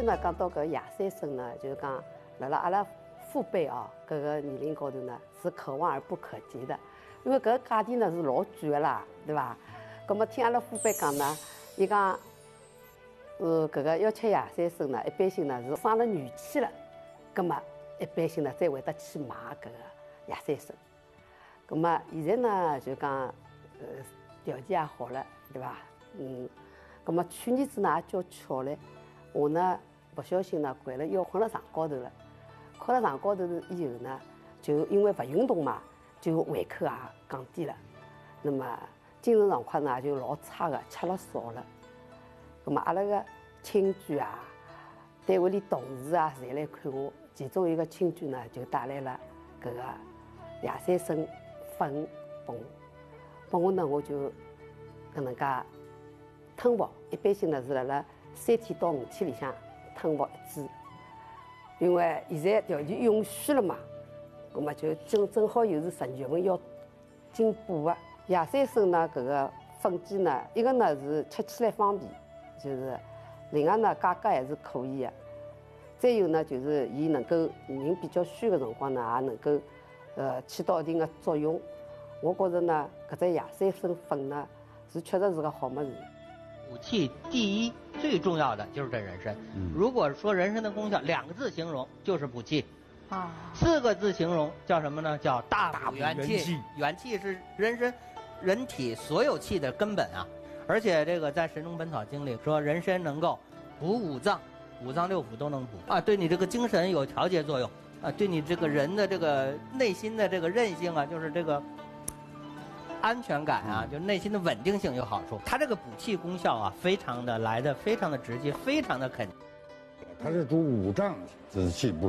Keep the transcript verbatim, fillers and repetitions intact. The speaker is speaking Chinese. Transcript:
先呢讲到搿亚三参呢，就是讲辣辣阿拉父辈哦搿个年龄高头呢是可望而不可及的，因为搿个价钿呢是老贵的啦，对伐？葛么听阿拉父辈讲呢，伊讲，呃，搿个要吃亚三参呢，一般性呢是生了女气了，葛么一般性呢才会得去买搿个亚三参。葛么现在呢就讲，呃，条件也好了，对伐？嗯，葛么去年子呢也叫巧了，我呢不小心呢掼了腰困了床高头了，困了床高头以后呢，就因为不运动嘛，就胃口也降低了，那么精神状况呢就老差的，吃了少了。葛么阿拉个亲眷啊，单位里同事啊，侪来看我，其中一个亲眷呢就带来了搿个亚三参粉拨我，拨我呢我就搿能介吞服，一般性呢是辣辣三天到五天里向吞服一支，因为现在条件允许了嘛，葛么就正正好又是十二月份要进补的。亚三参呢搿个粉剂呢，一个呢是吃起来方便，就是另外呢价格还是可以的。再有呢就是伊能够人比较虚的辰光呢，也能够呃起到一定的作用。我觉着呢搿只亚三参粉呢是确实是个好物事。 补气第一最重要的就是这人参。嗯、如果说人参的功效两个字形容就是补气，啊，四个字形容叫什么呢？叫大补元气。元气是人参人体所有气的根本啊！而且这个在《神农本草经》里说，人参能够补五脏，五脏六腑都能补啊，对你这个精神有调节作用啊，对你这个人的这个内心的这个韧性啊，就是这个安全感啊，就内心的稳定性有好处。它这个补气功效啊，非常的来的非常的直接，非常的肯。 它是主五脏之气不